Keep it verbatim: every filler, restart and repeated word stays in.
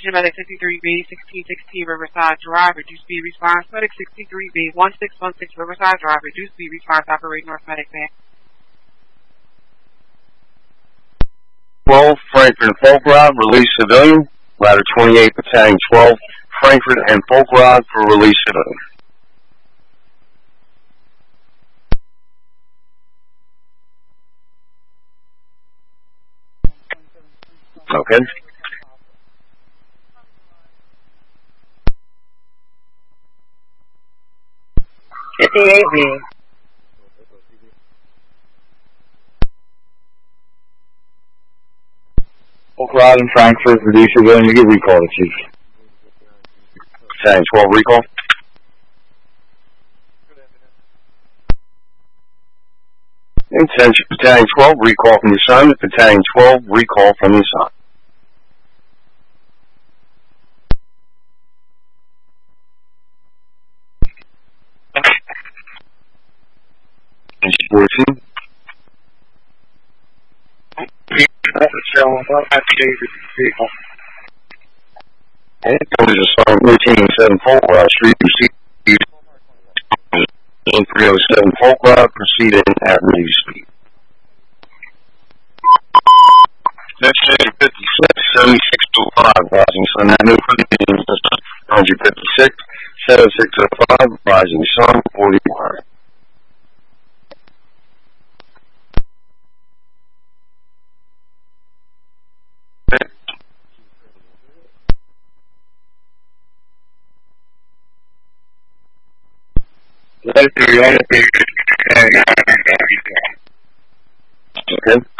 Station Medic sixty-three B, sixteen sixteen Riverside Drive, reduce speed response. Medic sixty-three B, one six one six Riverside Drive, reduce speed response, operate North Medic Van. twelve, Frankfurt and Folk Rod, release civilian. Ladder twenty-eight, Battalion twelve, Frankfurt and Folk Rod for release civilian. Okay. fifty-eight B. Folk Rod and Frankfurt, reduce civilian, you get recall to Chief. Battalion twelve, recall. Attention, Battalion twelve, recall from the assignment. Battalion twelve, recall from the assignment. fourteen. And comes to Sergeant fourteen seven Folk Rod Street, proceed three oh seven Folk Rod, proceeding at reduced speed. Next station fifty-six, seventy-six oh five, Rising Sun Avenue, one fifty-six, seventy-six oh five, Rising Sun, forty-one. Okay.